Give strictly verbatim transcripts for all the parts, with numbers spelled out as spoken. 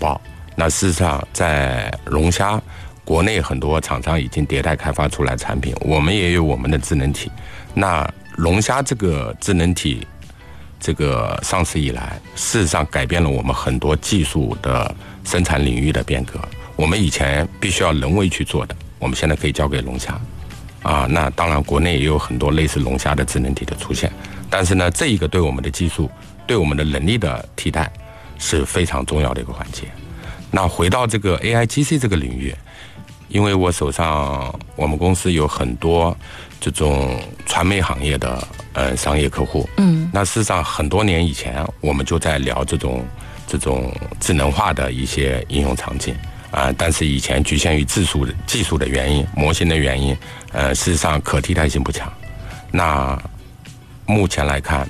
爆。那事实上，在龙虾，国内很多厂商已经迭代开发出来产品，我们也有我们的智能体。那龙虾这个智能体，这个上市以来，事实上改变了我们很多技术的生产领域的变革。我们以前必须要人为去做的，我们现在可以交给龙虾。啊，那当然，国内也有很多类似龙虾的智能体的出现，但是呢，这一个对我们的技术、对我们的能力的替代是非常重要的一个环节。那回到这个 A I G C 这个领域，因为我手上我们公司有很多这种传媒行业的呃商业客户，嗯，那事实上很多年以前我们就在聊这种这种智能化的一些应用场景。啊、呃，但是以前局限于技术技术的原因、模型的原因，呃，事实上可替代性不强。那目前来看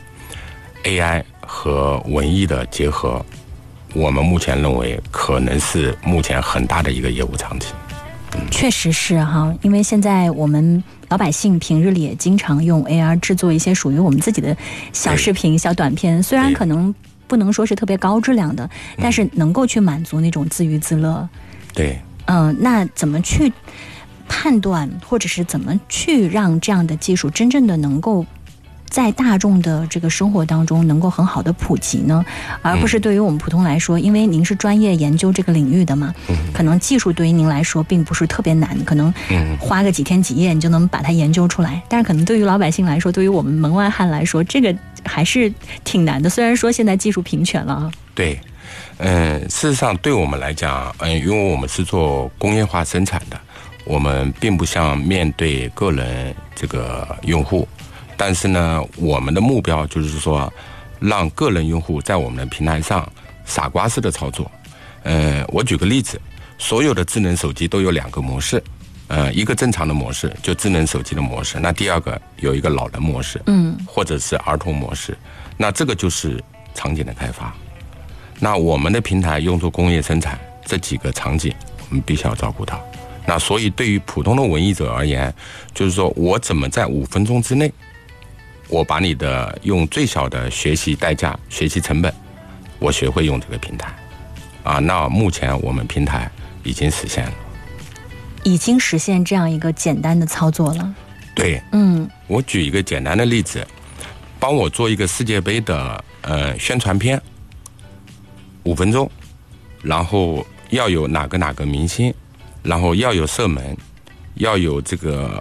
，A I 和文艺的结合，我们目前认为可能是目前很大的一个业务场景。 嗯、确实是哈，因为现在我们老百姓平日里也经常用 A R 制作一些属于我们自己的小视频、小短片，虽然可能不能说是特别高质量的，但是能够去满足那种自娱自乐。 对， 嗯、呃，那怎么去判断，或者是怎么去让这样的技术真正的能够在大众的这个生活当中能够很好的普及呢？而不是对于我们普通来说，因为您是专业研究这个领域的嘛，可能技术对于您来说并不是特别难，可能花个几天几夜你就能把它研究出来。但是可能对于老百姓来说，对于我们门外汉来说，这个还是挺难的。虽然说现在技术平权了啊， 对。嗯，事实上，对我们来讲，嗯，因为我们是做工业化生产的，我们并不像面对个人这个用户，但是呢，我们的目标就是说，让个人用户在我们的平台上傻瓜式的操作。嗯，我举个例子，所有的智能手机都有两个模式，呃，一个正常的模式，就智能手机的模式，那第二个有一个老人模式，嗯，或者是儿童模式，那这个就是场景的开发。那我们的平台用作工业生产，这几个场景我们必须要照顾到。那所以对于普通的文艺者而言，就是说我怎么在五分钟之内，我把你的用最小的学习代价、学习成本，我学会用这个平台。啊，那目前我们平台已经实现了， 已经实现这样一个简单的操作了。 对，嗯，我举一个简单的例子，帮我做一个世界杯的呃宣传片。五分钟，然后要有哪个哪个明星，然后要有射门，要有这个